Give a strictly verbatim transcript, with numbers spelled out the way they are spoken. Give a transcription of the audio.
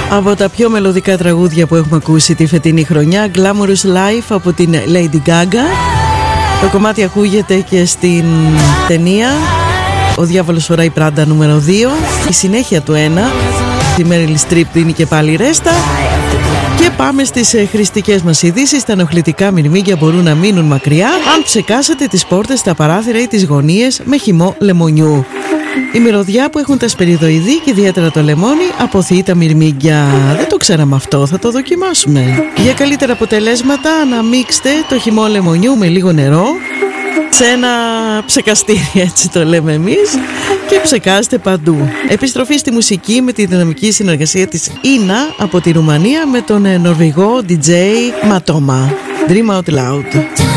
Από τα πιο μελωδικά τραγούδια που έχουμε ακούσει τη φετινή χρονιά, Glamorous Life από την Lady Gaga. Το κομμάτι ακούγεται και στην ταινία Ο Διάβολος φοράει Πράντα νούμερο δύο. Η συνέχεια του ένα, τη Meryl Streep δίνει και πάλι ρέστα. Και πάμε στις χρηστικές μας ειδήσεις. Τα ενοχλητικά μυρμήγκια μπορούν να μείνουν μακριά αν ψεκάσετε τις πόρτες, τα παράθυρα ή τις γωνίες με χυμό λεμονιού. Η μυρωδιά που έχουν τα σπεριδοειδή και ιδιαίτερα το λεμόνι αποθεί τα μυρμήγκια. Δεν το ξέραμε αυτό, θα το δοκιμάσουμε. Για καλύτερα αποτελέσματα αναμίξτε το χυμό λεμονιού με λίγο νερό σε ένα ψεκαστήρι, έτσι το λέμε εμείς, και ψεκάστε παντού. Επιστροφή στη μουσική με τη δυναμική συνεργασία της Ίνα από τη Ρουμανία με τον Νορβηγό ντι τζέι Ματώμα. Dream Out Loud.